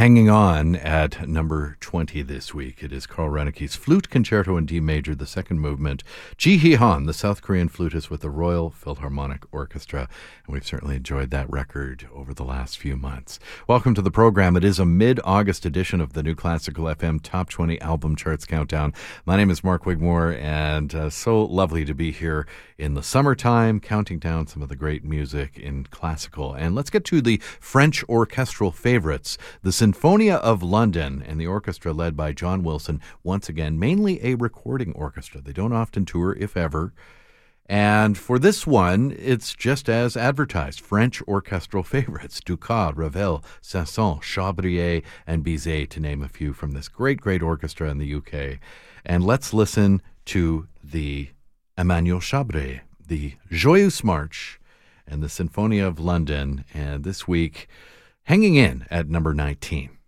Hanging on at number 20 this week, it is Carl Renicke's Flute Concerto in D Major, the second movement. Ji Hee Han, the South Korean flutist with the Royal Philharmonic Orchestra. And we've certainly enjoyed that record over the last few months. Welcome to the program. It is a mid-August edition of the New Classical FM Top 20 Album Charts Countdown. My name is Mark Wigmore, and so lovely to be here in the summertime, counting down some of the great music in classical. And let's get to the French orchestral favorites. The Sinfonia of London and the orchestra led by John Wilson, once again, mainly a recording orchestra. They don't often tour, if ever. And for this one, it's just as advertised. French orchestral favorites, Dukas, Ravel, Saint-Saëns, Chabrier, and Bizet, to name a few from this great, great orchestra in the UK. And let's listen to the Emmanuel Chabrier, the Joyeuse March, and the Sinfonia of London. And this week, hanging in at number 19.